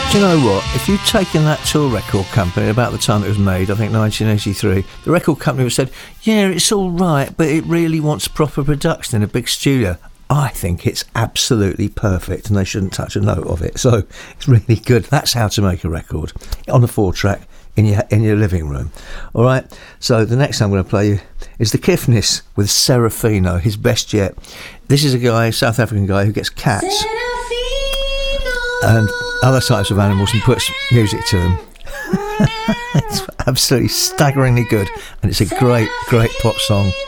Do you know what? If you'd taken that to a record company about the time it was made, I think 1983, the record company would have said, yeah, it's all right, but it really wants proper production in a big studio. I think it's absolutely perfect and they shouldn't touch a note of it. So it's really good. That's how to make a record on a 4-track in your living room. All right, so the next I'm going to play you is the Kiffness with Serafino, his best yet. This is a guy, South African guy, who gets cats and other types of animals and puts music to them. It's absolutely staggeringly good, and it's a great pop song.